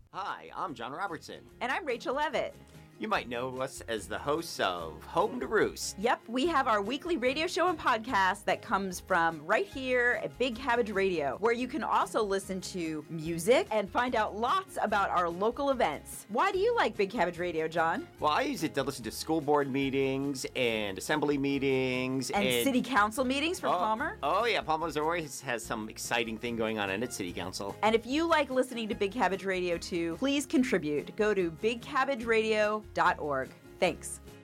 Hi, I'm John Robertson. And I'm Rachel Levitt. You might know us as the hosts of Home to Roost. Yep, we have our weekly radio show and podcast that comes from right here at Big Cabbage Radio, where you can also listen to music and find out lots about our local events. Why do you like Big Cabbage Radio, John? Well, I use it to listen to school board meetings and assembly meetings. And city council meetings for Palmer. Oh, yeah, Palmer always has some exciting thing going on in its city council. And if you like listening to Big Cabbage Radio too, please contribute. Go to bigcabbageradio.org. Thanks.